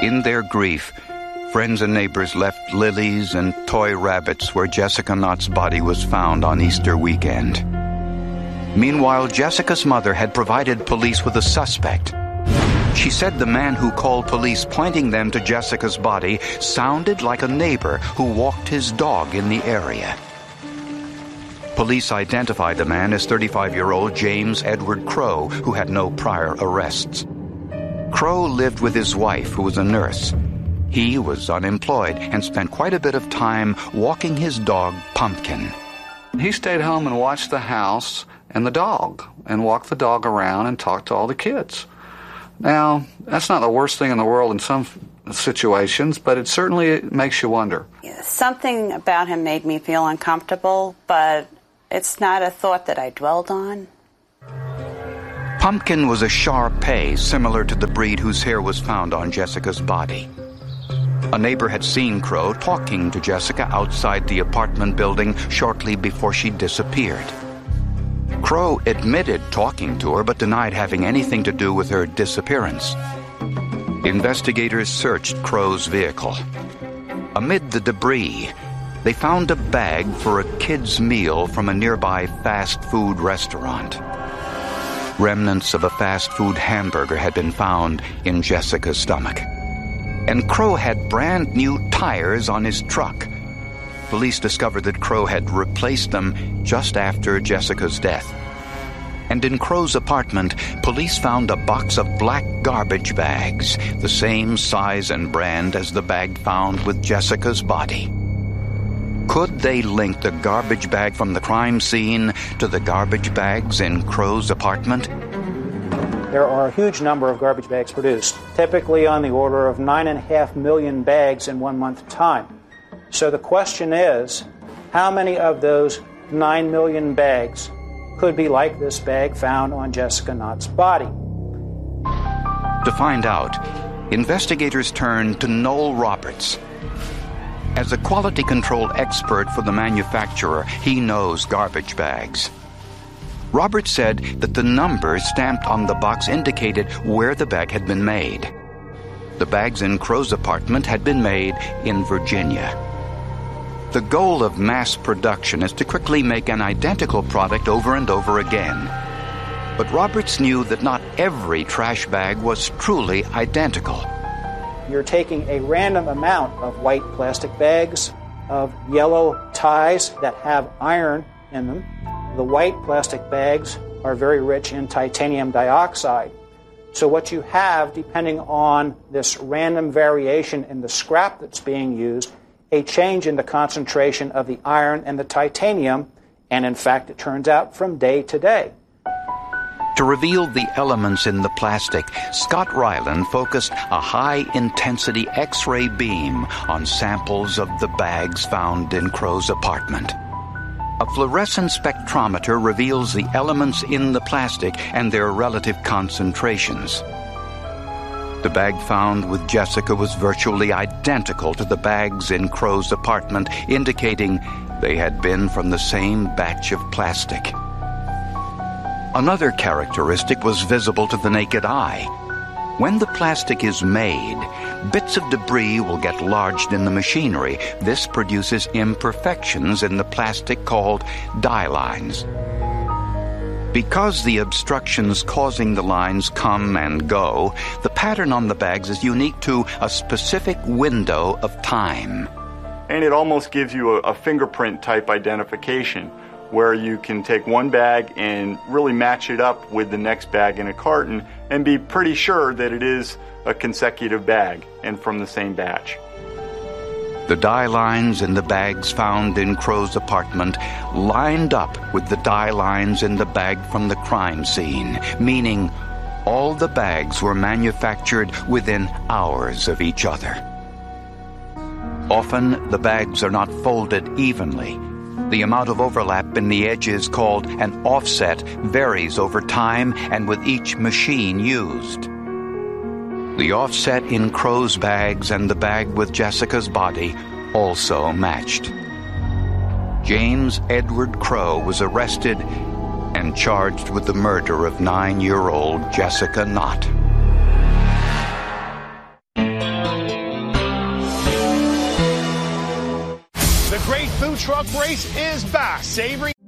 In their grief, friends and neighbors left lilies and toy rabbits where Jessica Knott's body was found on Easter weekend. Meanwhile, Jessica's mother had provided police with a suspect. She said the man who called police pointing them to Jessica's body sounded like a neighbor who walked his dog in the area. Police identified the man as 35-year-old James Edward Crow, who had no prior arrests. Crow lived with his wife, who was a nurse. He was unemployed and spent quite a bit of time walking his dog, Pumpkin. He stayed home and watched the house and the dog, and walked the dog around and talked to all the kids. Now, that's not the worst thing in the world in some situations, but it certainly makes you wonder. Something about him made me feel uncomfortable, but it's not a thought that I dwelled on. Pumpkin was a Shar-Pei, similar to the breed whose hair was found on Jessica's body. A neighbor had seen Crow talking to Jessica outside the apartment building shortly before she disappeared. Crow admitted talking to her but denied having anything to do with her disappearance. Investigators searched Crow's vehicle. Amid the debris, they found a bag for a kid's meal from a nearby fast food restaurant. Remnants of a fast food hamburger had been found in Jessica's stomach. And Crow had brand new tires on his truck. Police discovered that Crow had replaced them just after Jessica's death. And in Crow's apartment, police found a box of black garbage bags, the same size and brand as the bag found with Jessica's body. Could they link the garbage bag from the crime scene to the garbage bags in Crow's apartment? There are a huge number of garbage bags produced, typically on the order of 9.5 million bags in 1 month's time. So the question is, how many of those 9 million bags could be like this bag found on Jessica Knott's body? To find out, investigators turned to Noel Roberts. As a quality control expert for the manufacturer, he knows garbage bags. Roberts said that the numbers stamped on the box indicated where the bag had been made. The bags in Crow's apartment had been made in Virginia. The goal of mass production is to quickly make an identical product over and over again. But Roberts knew that not every trash bag was truly identical. You're taking a random amount of white plastic bags, of yellow ties that have iron in them. The white plastic bags are very rich in titanium dioxide. So what you have, depending on this random variation in the scrap that's being used, a change in the concentration of the iron and the titanium, and in fact, it turns out from day to day. To reveal the elements in the plastic, Scott Ryland focused a high-intensity X-ray beam on samples of the bags found in Crow's apartment. A fluorescent spectrometer reveals the elements in the plastic and their relative concentrations. The bag found with Jessica was virtually identical to the bags in Crow's apartment, indicating they had been from the same batch of plastic. Another characteristic was visible to the naked eye. When the plastic is made, bits of debris will get lodged in the machinery. This produces imperfections in the plastic called dye lines. Because the obstructions causing the lines come and go, the pattern on the bags is unique to a specific window of time. And it almost gives you a fingerprint type identification, where you can take one bag and really match it up with the next bag in a carton and be pretty sure that it is a consecutive bag and from the same batch. The dye lines in the bags found in Crow's apartment lined up with the dye lines in the bag from the crime scene, meaning all the bags were manufactured within hours of each other. Often, the bags are not folded evenly. The amount of overlap in the edges, called an offset, varies over time and with each machine used. The offset in Crow's bags and the bag with Jessica's body also matched. James Edward Crow was arrested and charged with the murder of 9-year-old Jessica Knott. The Great Food Truck Race is back, savoring